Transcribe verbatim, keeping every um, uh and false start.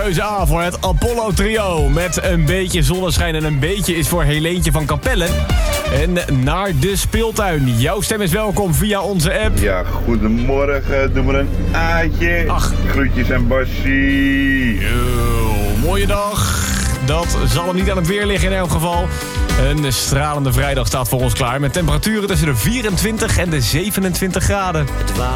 Keuze A voor het Apollo Trio. Met een beetje zonneschijn en een beetje is voor Helentje van Capelle. En naar de speeltuin. Jouw stem is welkom via onze app. Ja, goedemorgen. Doe maar een Aatje. Ach. Groetjes en Bassie. Yo, mooie dag. Dat zal hem niet aan het weer liggen in elk geval. Een stralende vrijdag staat voor ons klaar. Met temperaturen tussen de vierentwintig en de zevenentwintig graden.